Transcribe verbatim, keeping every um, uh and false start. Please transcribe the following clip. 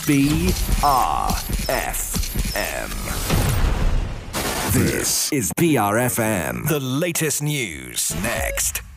B R F M. This is B R F M. The latest news next.